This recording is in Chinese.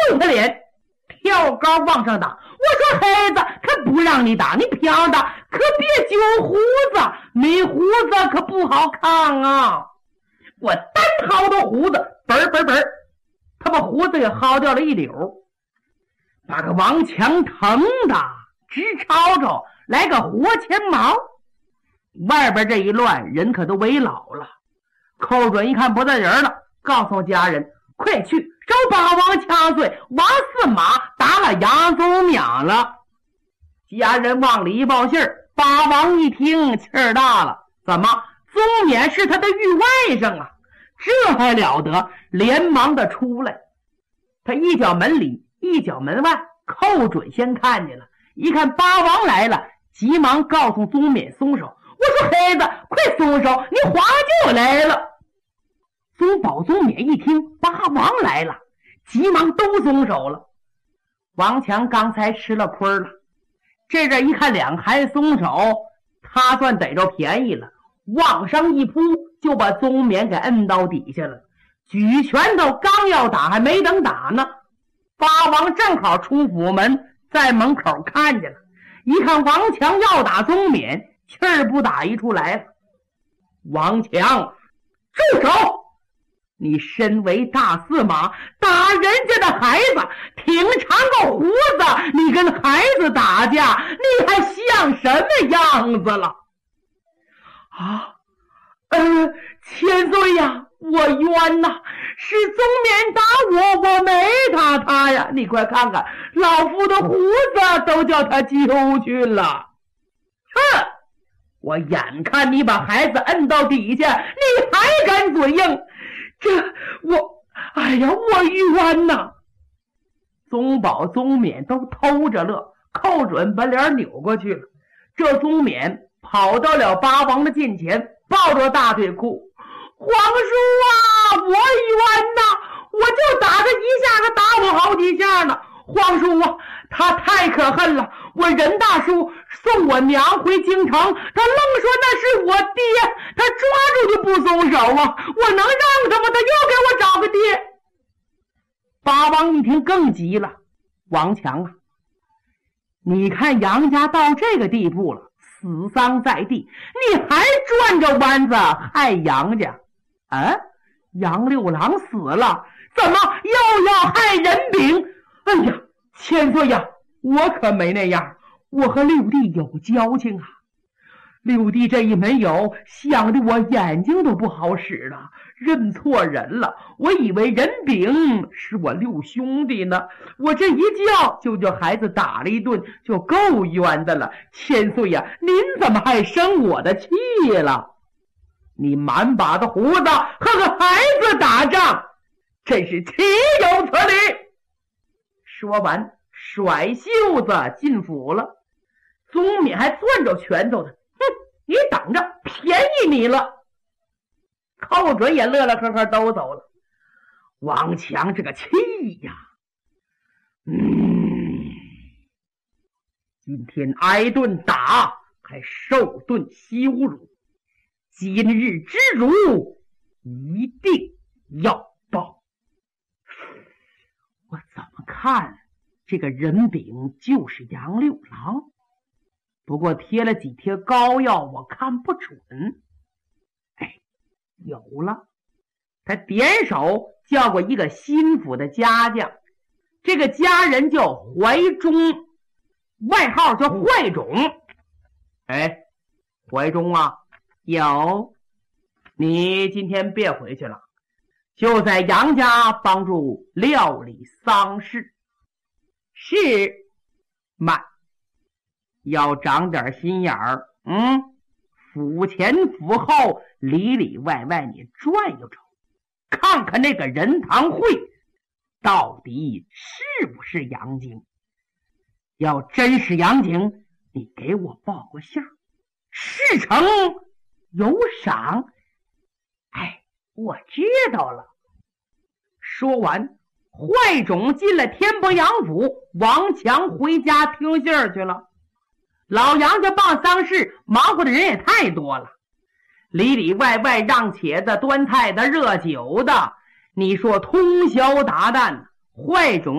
滚他脸，跳高往上打。我说孩子，可不让你打，你飘的可别揪胡子，没胡子可不好看啊。我单薅的胡子，本，他把胡子也薅掉了一绺，把个王强疼的直吵吵，来个活钱毛。外边这一乱，人可都围老了。寇准一看不在人了，告诉家人，快去找八王掐碎，王司马打了杨宗淼了。家人往里一报信儿，八王一听气儿大了，怎么宗淼是他的狱外甥啊？这还了得，连忙的出来。他一脚门里一脚门外，寇准先看见了，一看八王来了，急忙告诉宗淼松手。我说孩子，快松手，你花就来了。宗保宗淼一听八王来了，急忙都松手了。王强刚才吃了亏了，这阵一看两孩子松手，他算逮着便宜了，往上一扑，就把宗淼给摁到底下了。举拳头刚要打，还没等打呢，八王正好出府门，在门口看见了，一看王强要打宗淼，气儿不打一处来了。王强，住手！你身为大司马，打人家的孩子，挺长个胡子，你跟孩子打架，你还像什么样子了？啊，千岁呀，我冤呐，是宗淼打我，我没打他呀，你快看看，老夫的胡子都叫他揪去了。哼！我眼看你把孩子摁到底下，你还敢嘴硬？我冤呐！宗保宗淼都偷着乐，寇准把脸扭过去了。这宗淼跑到了八王的近前，抱着大腿哭：皇叔啊，我冤呐！我就打他一下，他打我好几下呢。皇叔啊，他太可恨了！我任大叔送我娘回京城，他愣说那是我爹，他抓住就不松手啊！我能让他吗？他又给我找个爹。八王一听更急了，王强啊，你看杨家到这个地步了，死丧在地，你还转着弯子害杨家啊？杨六郎死了，怎么又要害任炳？哎呀，千岁呀，我可没那样，我和六弟有交情啊。六弟这一没有，想的我眼睛都不好使了，认错人了。我以为任炳是我六兄弟呢，我这一叫就孩子打了一顿，就够冤的了。千岁呀，您怎么还生我的气了？你满把的胡子和个孩子打仗，真是岂有此理！说完甩袖子进府了。宗淼还攥着拳头呢，你等着，便宜你了。寇准也乐乐呵呵都走了。王强这个气呀，今天挨顿打，还受顿羞辱，今日之辱一定要报。我怎么看这个任炳就是杨六郎，不过贴了几贴膏药，我看不准。有了，他点手叫过一个心腹的家将，这个家人叫怀忠，外号叫坏种。怀忠啊，有，你今天别回去了，就在杨家帮助料理丧事。是，慢，要长点心眼儿。府前府后里里外外你转悠瞅，看看那个仁堂会到底是不是杨景。要真是杨景，你给我报个信，事成有赏。我知道了。说完，坏种进了天波杨府，王强回家听信儿去了。老杨家办丧事忙活的人也太多了，里里外外让茄子端菜的热酒的，你说通宵达旦，坏种